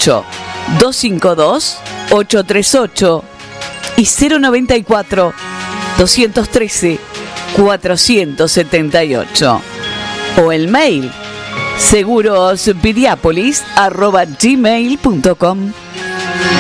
098 252 838 y 094 213 478 o el mail segurospiriapolis@gmail.com.